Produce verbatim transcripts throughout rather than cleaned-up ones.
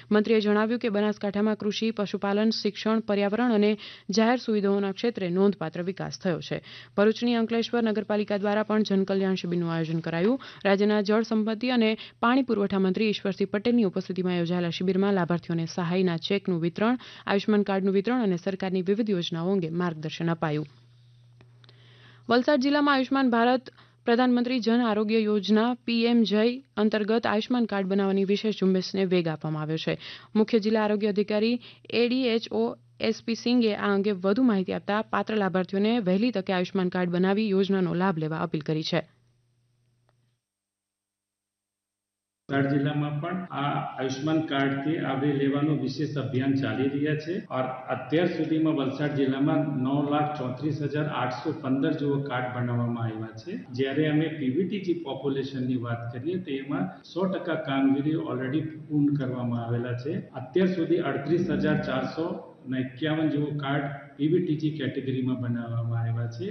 મંત્રીએ જણાવ્યું કે બનાસકાંઠામાં કૃષિ, પશુપાલન, શિક્ષણ, પર્યાવરણ અને જાહેર સુવિધાઓના ક્ષેત્રે નોંધપાત્ર વિકાસ થયો છે. ભરૂચની અંકલેશ્વર નગરપાલિકા દ્વારા પણ જનકલ્યાણ શિબિરનું આયોજન કરાયું. રાજ્યના જળ સંપત્તિ અને પાણી પુરવઠા મંત્રી ઈશ્વરસિંહ પટેલની ઉપસ્થિતિમાં યોજાયેલા શિબિરમાં લાભાર્થીઓને સહાયના ચેકનું વિતરણ, આયુષ્યમાન કાર્ડનું વિતરણ અને સરકારની વિવિધ યોજનાઓ અંગે માર્ગદર્શન અપાયું. વલસાડ જિલ્લામાં આયુષ્યમાન ભારત પ્રધાનમંત્રી જન આરોગ્ય યોજના પીએમ જય અંતર્ગત આયુષ્યમાન કાર્ડ બનાવવાની વિશેષ ઝુંબેશને વેગ આપવામાં આવ્યો છે. મુખ્ય જિલ્લા આરોગ્ય અધિકારી એડીએચઓ એસપી સિંઘે આ અંગે વધુ માહિતી આપતા પાત્ર લાભાર્થીઓને વહેલી તકે આયુષ્યમાન કાર્ડ બનાવી યોજનાનો લાભ લેવા અપીલ કરી છે. વલસાડ જિલ્લામાં પણ આ આયુષ્યમાન કાર્ડથી આવરી લેવાનું વિશેષ અભિયાન ચાલી રહ્યા છે. और અત્યાર સુધીમાં વલસાડ જિલ્લામાં નવ લાખ ચોત્રીસ હજાર આઠસો પંદર જેવો કાર્ડ બનાવવામાં આવ્યા છે. જ્યારે અમે પીવીટીજી પોપ્યુલેશનની વાત કરીએ તો એમાં સો ટકા કામગીરી ઓલરેડી પૂર્ણ કરવામાં આવેલા છે. અત્યાર સુધી અડત્રીસ હજાર ચારસો એકાવન જેવો કાર્ડ પીવીટીજી કેટેગરીમાં બનાવવામાં આવ્યા છે.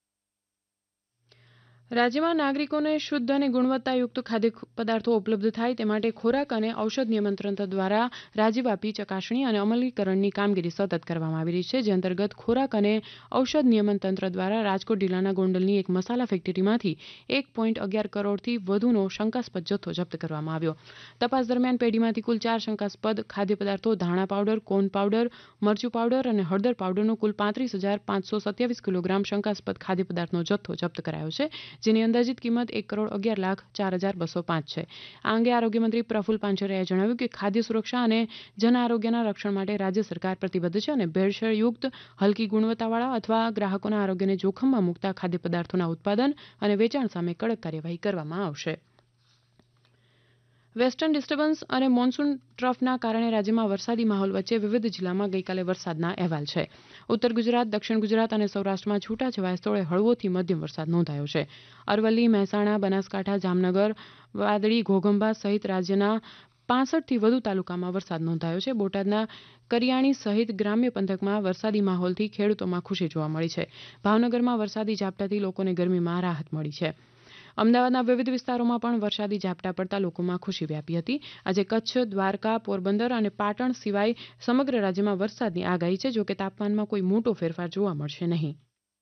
રાજ્યમાં નાગરિકોને શુદ્ધ અને ગુણવત્તાયુક્ત ખાદ્ય પદાર્થો ઉપલબ્ધ થાય તે માટે ખોરાક અને ઔષધ નિયમન તંત્ર દ્વારા રાજ્યવ્યાપી ચકાસણી અને અમલીકરણની કામગીરી સતત કરવામાં આવી રહી છે. જે અંતર્ગત ખોરાક અને ઔષધ નિયમન તંત્ર દ્વારા રાજકોટ જિલ્લાના ગોંડલની એક મસાલા ફેક્ટરીમાંથી એક પોઈન્ટ અગિયાર કરોડથી વધુનો શંકાસ્પદ જથ્થો જપ્ત કરવામાં આવ્યો. તપાસ દરમિયાન પેઢીમાંથી કુલ ચાર શંકાસ્પદ ખાદ્ય પદાર્થો, ધાણા પાવડર, કોર્ન પાવડર, મરચું પાવડર અને હળદર પાવડરનો કુલ પાંત્રીસ હજાર પાંચસો સત્યાવીસ કિલોગ્રામ શંકાસ્પદ ખાદ્ય પદાર્થનો જથ્થો જપ્ત કરાયો છે. જેની અંદાજિત કિંમત એક કરોડ અગિયાર લાખ ચાર હજાર બસો પાંચ છે. આ અંગે આરોગ્યમંત્રી પ્રફુલ પાનછરિયાએ જણાવ્યું કે ખાદ્ય સુરક્ષા અને જન આરોગ્યના રક્ષણ માટે રાજ્ય સરકાર પ્રતિબદ્ધ છે અને ભેળસેળયુક્ત, હલકી ગુણવત્તાવાળા અથવા ગ્રાહકોના આરોગ્યને જોખમમાં મૂકતા ખાદ્ય પદાર્થોના ઉત્પાદન અને વેચાણ સામે કડક કાર્યવાહી કરવામાં આવશે. વેસ્ટર્ન ડિસ્ટર્બન્સ અને મોન્સૂન ટ્રફના કારણે રાજ્યમાં વરસાદી માહોલ વચ્ચે વિવિધ જિલ્લામાં ગઈકાલે વરસાદના અહેવાલ છે. ઉત્તર ગુજરાત, દક્ષિણ ગુજરાત અને સૌરાષ્ટ્રમાં છૂટાછવાયા સ્થળોએ હળવોથી મધ્યમ વરસાદ નોંધાયો છે. અરવલ્લી, મહેસાણા, બનાસકાંઠા, જામનગર, વાદળી, ઘોઘંબા સહિત રાજ્યના પાસઠથી વધુ તાલુકામાં વરસાદ નોંધાયો છે. બોટાદના કરિયાણી સહિત ગ્રામ્ય પંથકમાં વરસાદી માહોલથી ખેડૂતોમાં ખુશી જોવા મળી છે. ભાવનગરમાં વરસાદી ઝાપટાથી લોકોને ગરમીમાં રાહત મળી છે. અમદાવાદના વિવિધ વિસ્તારોમાં પણ વરસાદી ઝાપટા પડતા લોકોમાં ખુશી વ્યાપી હતી. આજે કચ્છ, દ્વારકા, પોરબંદર અને પાટણ સિવાય સમગ્ર રાજ્યમાં વરસાદની આગાહી છે. જોકે તાપમાનમાં કોઈ મોટો ફેરફાર જોવા મળશે નહીં.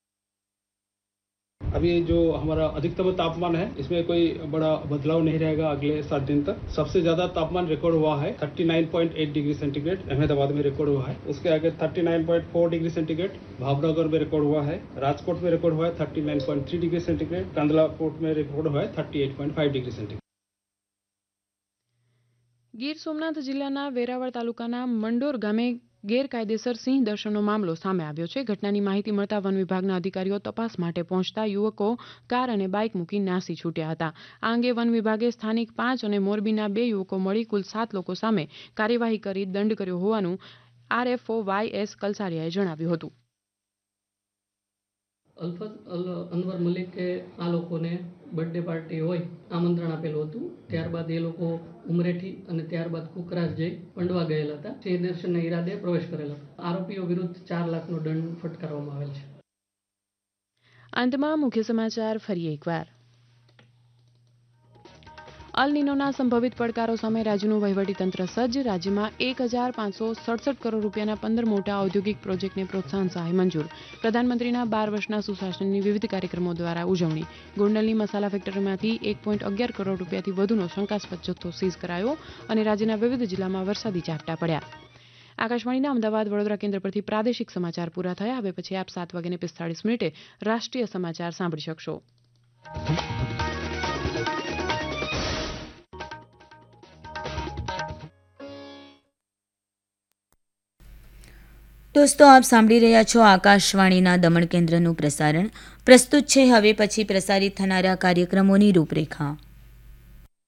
अभी जो हमारा अधिकतम तापमान है इसमें कोई बड़ा बदलाव नहीं रहेगा अगले सात दिन तक. सबसे ज्यादा तापमान रिकॉर्ड हुआ है उनतालीस पॉइंट आठ डिग्री सेंटीग्रेड अहमदाबाद में रिकॉर्ड हुआ है. उसके आगे उनतालीस पॉइंट चार डिग्री सेंटीग्रेड भावनगर में रिकॉर्ड हुआ है. राजकोट में रिकॉर्ड हुआ है उनतालीस पॉइंट तीन डिग्री सेंटीग्रेड. कंदलाकोट में रिकॉर्ड हुआ है अड़तीस पॉइंट पाँच डिग्री सेंटीग्रेड. ગીર સોમનાથ જિલ્લાના વેરાવળ તાલુકાના મંડોર ગામે ગેરકાયદેસર સિંહ દર્શનનો મામલો સામે આવ્યો છે. ઘટનાની માહિતી મળતા વન વિભાગના અધિકારીઓ તપાસ માટે પહોંચતા યુવકો કાર અને બાઇક મૂકી નાસી છૂટ્યા હતા. આ અંગે વન વિભાગે સ્થાનિક પાંચ અને મોરબીના બે યુવકો મળી કુલ સાત લોકો સામે કાર્યવાહી કરી દંડ કર્યો હોવાનું આરએફઓ વાય એસ કલસારિયાએ જણાવ્યું હતું. અલ્ફત અનવર મલિકે આ લોકોને બર્થડે પાર્ટી હોય આમંત્રણ આપેલું હતું. ત્યારબાદ એ લોકો ઉમરેઠી અને ત્યારબાદ કુકરાજ જઈ પંડવા ગયેલા હતા. સિંહ દર્શનના ઈરાદે પ્રવેશ કરેલો હતો. આરોપીઓ વિરુદ્ધ ચાર લાખનો દંડ ફટકારવામાં આવેલ છે. અંતમાં મુખ્ય સમાચાર ફરી એકવાર. અલ નીનોના સંભવિત પડકારો સામે રાજ્યનું વહીવટીતંત્ર સજ્જ. રાજ્યમાં એક હજાર પાંચસો સડસઠ કરોડ રૂપિયાના પંદર મોટા ઔદ્યોગિક પ્રોજેક્ટને પ્રોત્સાહન સહાય મંજૂર. પ્રધાનમંત્રીના બાર વર્ષના સુશાસનની વિવિધ કાર્યક્રમો દ્વારા ઉજવણી. ગોંડલની મસાલા ફેક્ટરીમાંથી એક પોઈન્ટ અગિયાર કરોડ રૂપિયાથી વધુનો શંકાસ્પદ જથ્થો સીઝ કરાયો અને રાજ્યના વિવિધ જિલ્લામાં વરસાદી ઝાપટા પડ્યા. આકાશવાણીના અમદાવાદ વડોદરા કેન્દ્ર પરથી પ્રાદેશિક સમાચાર પૂરા થયા. હવે પછી આપ સાત વાગ્યાને પિસ્તાળીસ મિનિટે રાષ્ટ્રીય સમાચાર સાંભળી શકશો. દોસ્તો, આપ સાંભળી રહ્યા છો આકાશવાણીના દમણ કેન્દ્રનું પ્રસારણ. પ્રસ્તુત છે હવે પછી પ્રસારિત થનારા કાર્યક્રમોની રૂપરેખા.